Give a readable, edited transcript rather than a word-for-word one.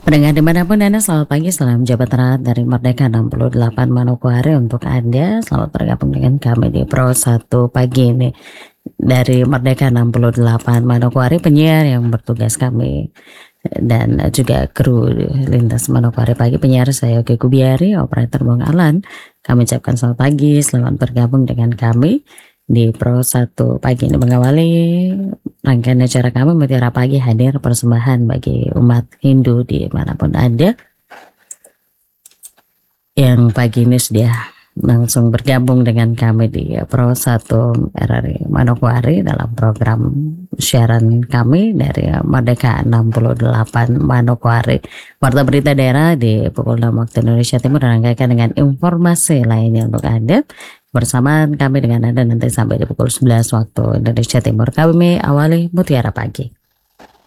Pendengar dimanapun Anda, selamat pagi, salam jabat erat dari Merdeka 68 Manokwari untuk Anda. Selamat bergabung dengan kami di Pro 1 pagi ini. Dari Merdeka 68 Manokwari, penyiar yang bertugas kami dan juga kru Lintas Manokwari Pagi, penyiar saya Oke Kubiari, operator Bang Alan. Kami ucapkan selamat pagi, selamat bergabung dengan kami di Pro 1 pagi ini, mengawali rangkaian acara kami. Mutiara Pagi hadir persembahan bagi umat Hindu dimanapun Anda yang pagi ini sudah langsung bergabung dengan kami di Pro 1 RRI Manokwari dalam program siaran kami dari Merdeka 68 Manokwari. Warta berita daerah di pukul 6 waktu Indonesia Timur dirangkaikan dengan informasi lainnya untuk Anda. Bersamaan kami dengan Anda nanti sampai di pukul 11 waktu Indonesia Timur. Kami awali Mutiara Pagi.